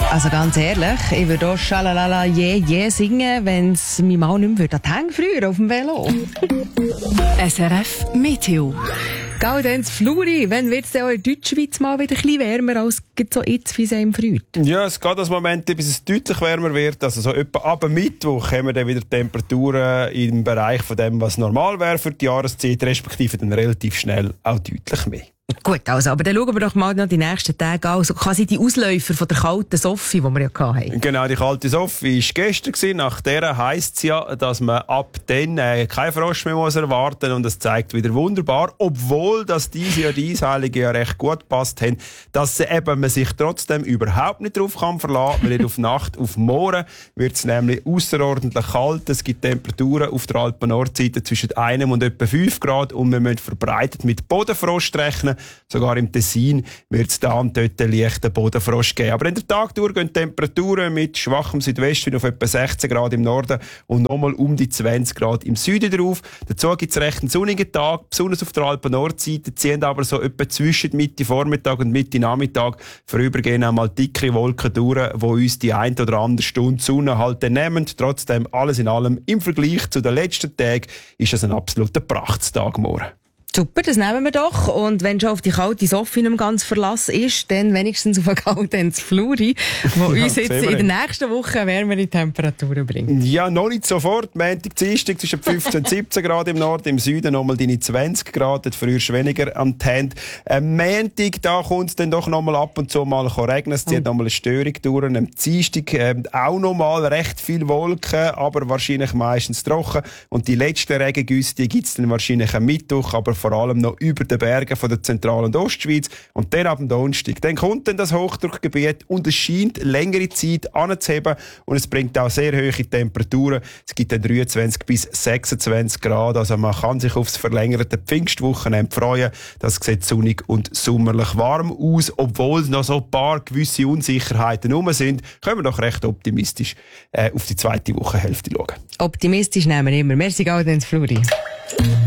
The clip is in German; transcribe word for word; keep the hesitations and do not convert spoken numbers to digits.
Also ganz ehrlich, ich würde auch «Schalalala je je» singen, wenn es mein Mann nicht mehr würde. Das hängt früher auf dem Velo. S R F Meteo. Gaudenz Fluri, wann wird es denn auch in der Deutschschweiz mal wieder ein bisschen wärmer als so jetzt, wie es im Frühjahr? Ja, es geht als Moment, bis es deutlich wärmer wird. Also so etwa ab Mittwoch haben wir dann wieder Temperaturen im Bereich von dem, was normal wäre für die Jahreszeit, respektive dann relativ schnell auch deutlich mehr. Gut, also, aber dann schauen wir doch mal noch die nächsten Tage an. Also quasi die Ausläufer von der kalten Soffi, die wir ja hatten. Genau, die kalte Soffi war gestern. Nach der heisst es ja, dass man ab dann äh, keinen Frost mehr muss erwarten muss. Und das zeigt wieder wunderbar, obwohl dass diese ja die Eisheilige ja recht gut gepasst haben, dass eben man sich trotzdem überhaupt nicht darauf kann verlassen kann. Weil auf Nacht, auf morgen wird es nämlich außerordentlich kalt. Es gibt Temperaturen auf der Alpen-Nordseite zwischen einem und etwa fünf Grad. Und wir müssen verbreitet mit Bodenfrost rechnen. Sogar im Tessin wird es da und dort einen leichten Bodenfrost geben. Aber in der Tagtour gehen Temperaturen mit schwachem Südwestwind auf etwa sechzehn Grad im Norden und nochmal um die zwanzig Grad im Süden drauf. Dazu gibt es recht einen sonnigen Tag, besonders auf der Alpen-Nordseite, ziehen aber so etwa zwischen Mitte Vormittag und Mitte Nachmittag vorübergehend einmal dicke Wolken durch, die uns die ein oder andere Stunde Sonne halt nehmen. Trotzdem, alles in allem, im Vergleich zu den letzten Tagen, ist es ein absoluter Prachtstag morgen. Super, das nehmen wir doch. Und wenn schon auf die kalte Soffi nicht mehr ganz Verlass ist, dann wenigstens auf einen Gaudenz Fluri, der uns jetzt in der nächsten Woche wärmere Temperaturen bringt. Ja, noch nicht sofort. Montag, Dienstag zwischen fünfzehn und siebzehn Grad im Norden, im Süden nochmal deine zwanzig Grad, dort früher weniger an die Hände. Am Montag, da kommt es dann doch nochmal ab und zu mal regnen. Es zieht oh. nochmal eine Störung durch. Am Dienstag äh, auch nochmal recht viel Wolken, aber wahrscheinlich meistens trocken. Und die letzten Regengüsse, die gibt es dann wahrscheinlich am Mittwoch, aber vor allem noch über den Bergen von der Zentral- und Ostschweiz. Und dann ab dem Donnerstag. Dann kommt dann das Hochdruckgebiet und es scheint längere Zeit anzuheben und es bringt auch sehr hohe Temperaturen. Es gibt dann dreiundzwanzig bis sechsundzwanzig Grad. Also man kann sich aufs verlängerte Pfingstwochenende freuen. Das sieht sonnig und sommerlich warm aus. Obwohl noch so ein paar gewisse Unsicherheiten rum sind, können wir doch recht optimistisch äh, auf die zweite Wochenhälfte schauen. Optimistisch nehmen wir immer. Merci, Gaudenz Fluri.